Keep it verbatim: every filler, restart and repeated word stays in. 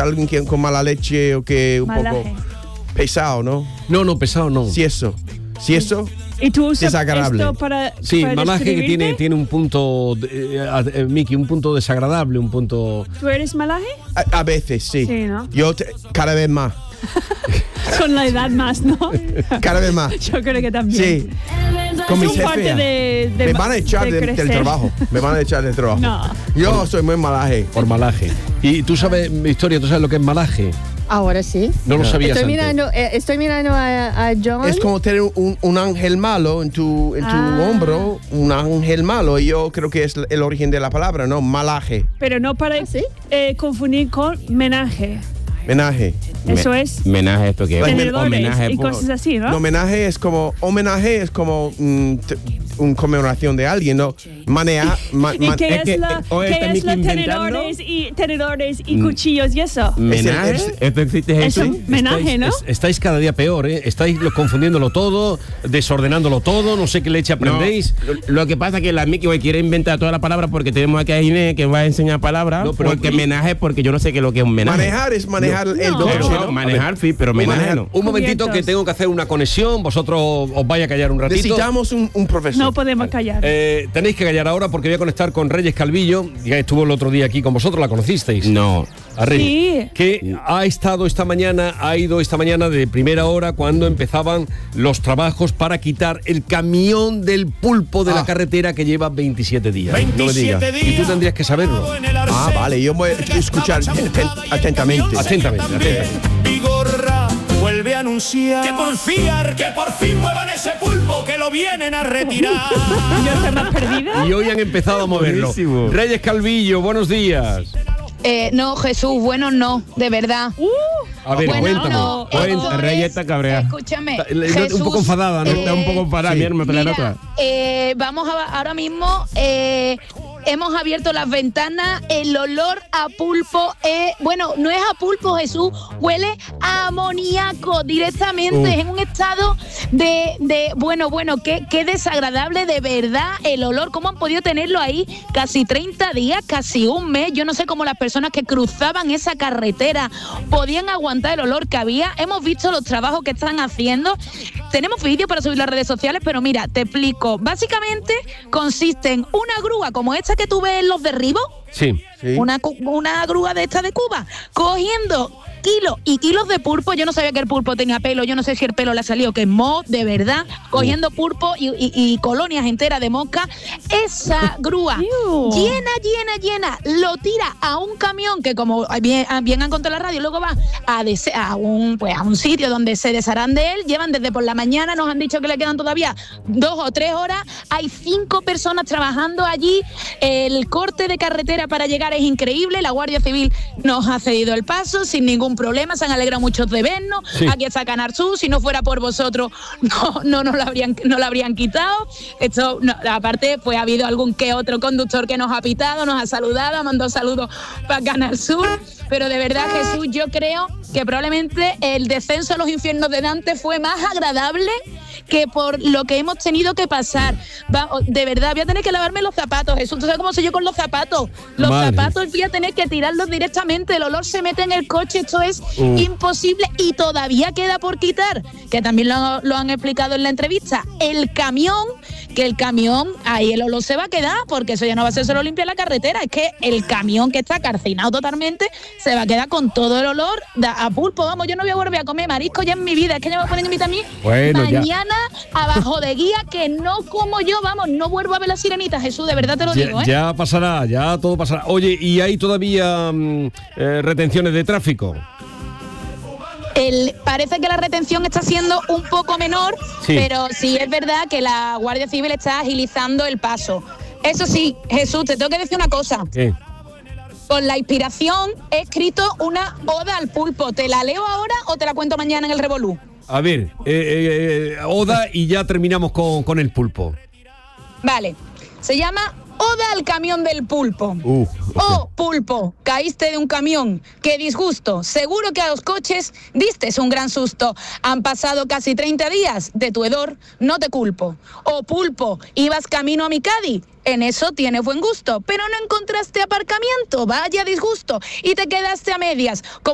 alguien que, con mala leche o que un Malaje. poco pesado, ¿no? No, no, pesado no. Si eso, si eso, ¿Y tú usas desagradable. esto para Sí, para malaje que describirte? tiene, tiene un punto, eh, eh, Miki, un punto desagradable, un punto... ¿Tú eres malaje? a, a veces sí. Sí, ¿no? Yo te- cada vez más, Con la edad más, ¿no? cada vez más. Yo creo que también. Sí. Con mi Es un parte jefe. de, de Me van a echar de de- del crecer. trabajo. Me van a echar del trabajo. No. Yo soy muy malaje. Por malaje. Y tú sabes, Victoria, ¿tú sabes lo que es malaje? Ahora sí. No lo sabías Estoy antes. mirando, eh, estoy mirando a, a John. Es como tener un, un ángel malo en tu, en tu Ah. hombro, un ángel malo. Y yo creo que es el origen de la palabra, ¿no? Malaje, Pero no para ¿Sí? eh, confundir con menaje. menaje. Eso es Homenaje, esto que es tenedores homenaje. y por- cosas así, ¿no? No, homenaje es como, homenaje es como mm, t- un conmemoración de alguien, ¿no? Manea, ma- ¿Y man- qué es es, que, la, eh, o qué está es Miki los inventando. tenedores y, tenedores y cuchillos y eso? ¿Homenaje? Es el- ¿Esto existe, Jesús? Eso, menaje, ¿no? Es- estáis cada día peor, ¿eh? Estáis lo- confundiéndolo todo, desordenándolo todo, no sé qué leche No, aprendéis. lo, lo que pasa es que la Miki hoy quiere inventar toda la palabra porque tenemos aquí a Inés que va a enseñar palabras. No, pero- porque homenaje, porque yo no sé qué es lo que es un homenaje. manejar es manejar el No. coche, Pero, ¿no? manejar, sí, pero homenaje Manejar. no. Un momentito que Cubiertos. tengo que hacer una conexión, vosotros os vais a callar un ratito. Necesitamos un, un profesor. No podemos callar. Eh, tenéis que callar ahora porque voy a conectar con Reyes Calvillo, que estuvo el otro día aquí con vosotros, la conocisteis. No. A Reyes, Sí. que ha estado esta mañana, ha ido esta mañana de primera hora cuando empezaban los trabajos para quitar el camión del pulpo de Ah. la carretera que lleva veintisiete días. No me digas. Y tú tendrías que saberlo. Ah, vale, yo voy a escuchar aten- atentamente. Atentamente, atentamente. Vigorra vuelve a anunciar que por fin, que por fin muevan ese pulpo que lo vienen a retirar. ¿Yo estoy más perdida? Y hoy han empezado a moverlo. Buenísimo. Reyes Calvillo, buenos días. Eh, no, Jesús, bueno, no, de verdad. Uh, A ver, bueno, cuéntame. no, Cuenta, esto Reyes es- está cabreada. Escúchame, Está- le- Jesús, un poco enfadada, ¿no? Está un poco enfadada, Sí. mira, me pelea la Mira, otra. eh, vamos a, ahora mismo, eh, hemos abierto las ventanas, el olor a pulpo, eh, bueno, no es a pulpo, Jesús, huele a amoníaco directamente, Uh. es en un estado de, de bueno, bueno, qué, qué desagradable de verdad el olor, ¿cómo han podido tenerlo ahí casi treinta días, casi un mes? Yo no sé cómo las personas que cruzaban esa carretera podían aguantar el olor que había. Hemos visto los trabajos que están haciendo, tenemos vídeos para subir a las redes sociales, pero mira, te explico, básicamente consiste en una grúa como esta que tú ves en los derribos, Sí. Sí. una, cu- una grúa de esta de Cuba, cogiendo kilos y kilos de pulpo. Yo no sabía que el pulpo tenía pelo, yo no sé si el pelo le ha salido quemó, de verdad, cogiendo pulpo y, y- y colonias enteras de mosca. Esa grúa Ew. llena, llena, llena, lo tira a un camión que, como bien, bien han contado en la radio, luego va a, des- a, un, pues, a un sitio donde se desharán de él. Llevan desde por la mañana, nos han dicho que le quedan todavía dos o tres horas. Hay cinco personas trabajando allí. El corte de carretera para llegar es increíble. La Guardia Civil nos ha cedido el paso sin ningún problema. Se han alegrado mucho de vernos. Sí. Aquí está Canal Sur. Si no fuera por vosotros, no, no nos lo habrían, no lo habrían quitado. Esto, no, aparte, pues ha habido algún que otro conductor que nos ha pitado, nos ha saludado, mandó saludos para Canal Sur. Pero de verdad, Jesús, yo creo que probablemente el descenso a los infiernos de Dante fue más agradable que por lo que hemos tenido que pasar. Va, de verdad, voy a tener que lavarme los zapatos, Jesús. ¿Tú sabes cómo soy yo con los zapatos? Los Madre. zapatos voy a tener que tirarlos directamente. El olor se mete en el coche. Esto es Uh. imposible y todavía queda por quitar, que también lo, lo han explicado en la entrevista. El camión, que el camión, ahí el olor se va a quedar, porque eso ya no va a ser solo limpiar la carretera, es que el camión que está calcinado totalmente se va a quedar con todo el olor da- a pulpo. Vamos, yo no voy a volver a comer marisco ya en mi vida, es que ya me voy a poner en mi también. Bueno, ya. Mañana abajo de guía, que no como yo, vamos, no vuelvo a ver la sirenita, Jesús, de verdad te lo digo, Ya, ¿eh? ya pasará, ya todo pasará. Oye, ¿y hay todavía mm, eh, retenciones de tráfico? El, parece que la retención está siendo un poco menor, Sí. pero sí es verdad que la Guardia Civil está agilizando el paso. Eso sí, Jesús, te tengo que decir una cosa. ¿Qué? Con la inspiración he escrito una oda al pulpo. ¿Te la leo ahora o te la cuento mañana en el Revolú? A ver, eh, eh, eh, Oda y ya terminamos con, con el pulpo. Vale, se llama Oda al camión del pulpo. Uh, Oh, pulpo, caíste de un camión. Qué disgusto. Seguro que a los coches diste un gran susto. Han pasado casi treinta días de tu hedor, no te culpo. Oh, pulpo, ibas camino a mi Cádiz. En eso tienes buen gusto, pero no encontraste aparcamiento. Vaya disgusto. Y te quedaste a medias. Como